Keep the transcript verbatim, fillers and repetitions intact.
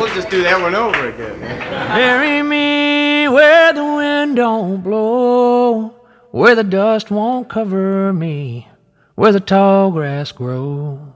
we'll just do that one over again. Bury me where the wind don't blow, where the dust won't cover me, where the tall grass grows.